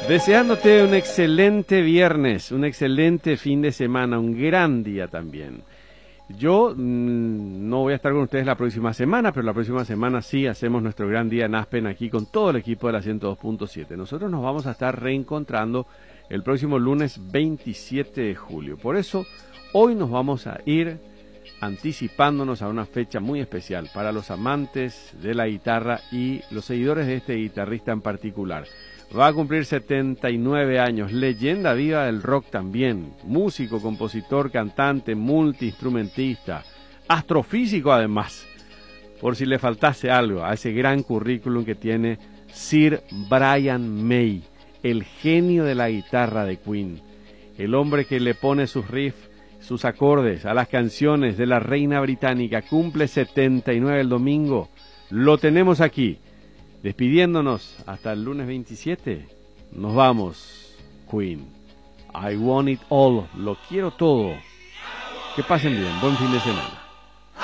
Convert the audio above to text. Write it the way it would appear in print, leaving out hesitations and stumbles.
Deseándote un excelente viernes, un excelente fin de semana, un gran día también. Yo no voy a estar con ustedes la próxima semana, pero la próxima semana sí hacemos nuestro gran día en Aspen aquí con todo el equipo de la 102.7. Nosotros nos vamos a estar reencontrando el próximo lunes 27 de julio. Por eso, hoy nos vamos a ir anticipándonos a una fecha muy especial para los amantes de la guitarra y los seguidores de este guitarrista en particular. Va a cumplir 79 años, leyenda viva del rock también, músico, compositor, cantante, multiinstrumentista, astrofísico además, por si le faltase algo a ese gran currículum que tiene Sir Brian May, el genio de la guitarra de Queen, el hombre que le pone sus riffs, sus acordes a las canciones de la reina británica. Cumple 79 el domingo, lo tenemos aquí. Despidiéndonos hasta el lunes 27, nos vamos, Queen. I want it all, lo quiero todo. Que pasen bien, buen fin de semana.